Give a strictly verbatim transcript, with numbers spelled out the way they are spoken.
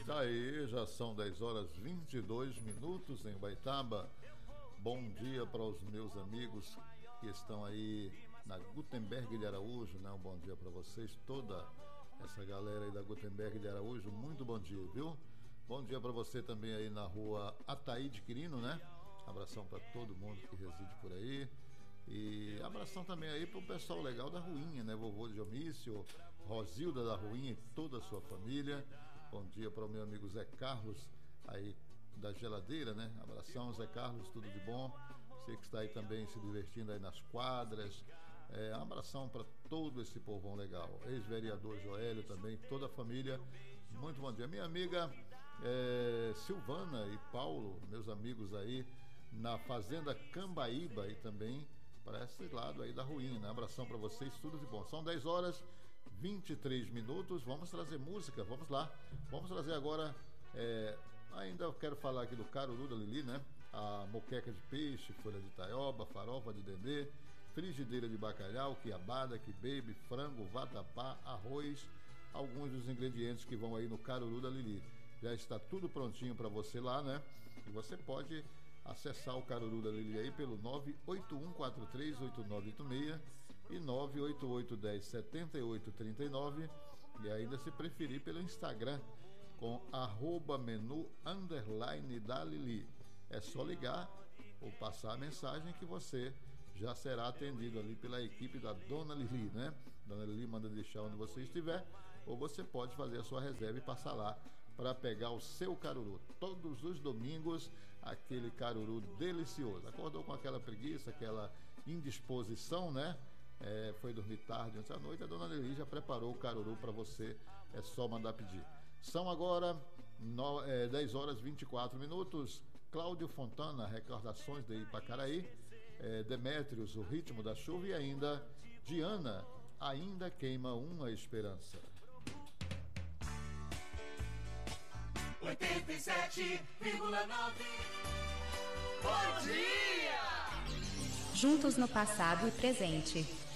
Tá aí, já são dez horas e vinte e dois minutos em Ubaitaba. Bom dia para os meus amigos que estão aí na Gutenberg de Araújo, né? Um bom dia para vocês, toda essa galera aí da Gutenberg de Araújo, muito bom dia, viu? Bom dia para você também aí na rua Ataíde Quirino, né? Abração para todo mundo que reside por aí. E abração também aí pro pessoal legal da Ruinha, né? Vovô Dionísio, Rosilda da Ruinha e toda a sua família. Bom dia para o meu amigo Zé Carlos, aí da geladeira, né? Abração, Zé Carlos, tudo de bom. Você que está aí também se divertindo aí nas quadras. É, um abração para todo esse povão legal. Ex-vereador Joélio também, toda a família. Muito bom dia. Minha amiga é, Silvana e Paulo, meus amigos aí na Fazenda Cambaíba e também para esse lado aí da Ruinha, né? Abração para vocês, tudo de bom. São dez horas e vinte e três minutos. Vamos trazer música, vamos lá. Vamos trazer agora. É, ainda quero falar aqui do caruru da Lili, né? A moqueca de peixe, folha de taioba, farofa de dendê, frigideira de bacalhau, quiabada, quibaby, frango, vatapá, arroz. Alguns dos ingredientes que vão aí no caruru da Lili. Já está tudo prontinho para você lá, né? E você pode acessar o Caruru da Lili aí pelo nove oito um quatro três oito nove oito seis e nove oito oito um zero sete oito três nove, e ainda, se preferir, pelo Instagram com arroba menu underline da Lili. É só ligar ou passar a mensagem que você já será atendido ali pela equipe da Dona Lili, né? Dona Lili manda deixar onde você estiver, ou você pode fazer a sua reserva e passar lá para pegar o seu caruru. Todos os domingos, aquele caruru delicioso. Acordou com aquela preguiça, aquela indisposição, né? É, foi dormir tarde antes da noite, a Dona Lili já preparou o caruru para você, é só mandar pedir. São agora no, é, dez horas e vinte e quatro minutos. Cláudio Fontana, Recordações de Ipacaraí, é, Demétrios, O Ritmo da Chuva, e ainda Diana, Ainda Queima Uma Esperança. oitenta e sete vírgula nove. Bom dia! Juntos no passado e presente.